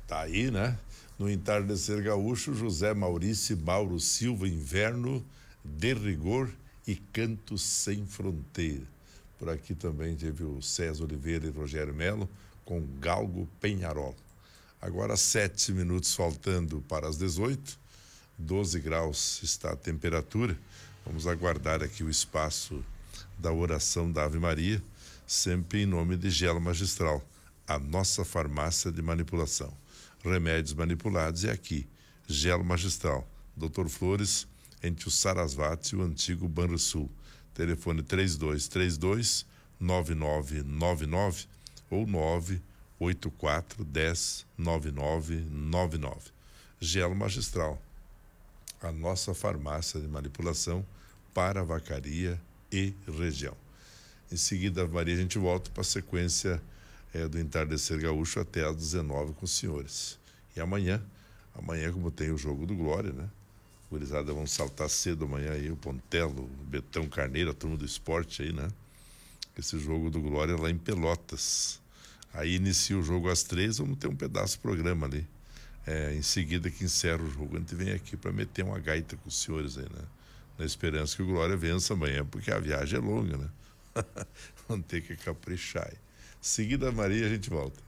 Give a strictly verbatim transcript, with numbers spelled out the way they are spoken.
Tá aí, né? No entardecer gaúcho, José Maurício e Mauro Silva, Inverno de Rigor e Canto Sem Fronteira. Por aqui também teve o César Oliveira e Rogério Melo com Galgo Penharol. Agora sete minutos faltando para as dezoito, doze graus está a temperatura. Vamos aguardar aqui o espaço da oração da Ave Maria, sempre em nome de Gelo Magistral, a nossa farmácia de manipulação. Remédios manipulados é aqui, Gelo Magistral, doutor Flores, entre o Sarasvati e o antigo Banrisul. Telefone três dois três dois, nove nove nove nove ou nove oito quatro um zero nove nove nove nove. Gelo Magistral, a nossa farmácia de manipulação para vacaria e região. Em seguida, Maria, a gente volta para a sequência é, do Entardecer Gaúcho até às dezenove com os senhores. E amanhã, amanhã como tem o jogo do Glória, né? Gurizada vão saltar cedo amanhã aí, o Pontelo, o Betão Carneiro, a turma do esporte aí, né? Esse jogo do Glória é lá em Pelotas. Aí inicia o jogo às três, vamos ter um pedaço do programa ali. É, em seguida que encerra o jogo, a gente vem aqui para meter uma gaita com os senhores aí, né? Na esperança que o Glória vença amanhã, porque a viagem é longa, né? Vamos ter que caprichar aí. Seguida, Maria, a gente volta.